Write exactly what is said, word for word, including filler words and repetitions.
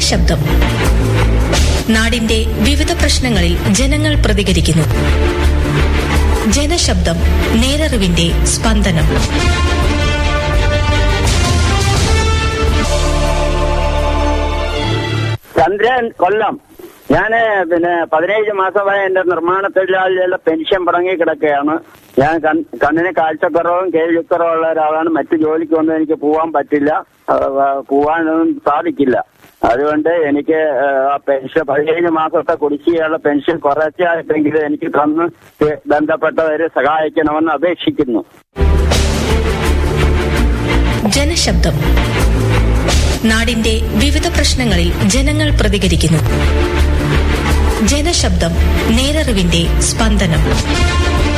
ജനശബ്ദം. നാടിന്റെ വിവിധ പ്രശ്നങ്ങളിൽ ജനങ്ങൾ പ്രതികരിക്കുന്നു. ജനശബ്ദം. നേരറിവിന്റെ സ്പന്ദനം. ചന്ദ്രൻ, കൊല്ലം. ഞാന് പിന്നെ പതിനേഴ് മാസമായി എന്റെ നിർമ്മാണ തൊഴിലാളികളുടെ പെൻഷൻ മുടങ്ങി കിടക്കുകയാണ്. ഞാൻ കണ്ണിന് കാഴ്ചക്കുറവും കേൾവിക്കുറവും ഉള്ള ഒരാളാണ്. മറ്റു ജോലിക്കൊന്നും എനിക്ക് പോവാൻ പറ്റില്ല, പോവാനൊന്നും സാധിക്കില്ല. അതുകൊണ്ട് എനിക്ക് ആ പെൻഷൻ പതിനേഴ് മാസത്തെ കുടിശ്ശികയുള്ള പെൻഷൻ കുറച്ചായിട്ടെങ്കിലും എനിക്ക് തന്ന് ബന്ധപ്പെട്ടവരെ സഹായിക്കണമെന്ന് അപേക്ഷിക്കുന്നു. ജനശബ്ദം. നാടിന്റെ വിവിധ പ്രശ്നങ്ങളിൽ ജനങ്ങൾ പ്രതികരിക്കുന്നു. ജനശബ്ദം. നേരറിവിന്റെ സ്പന്ദനം.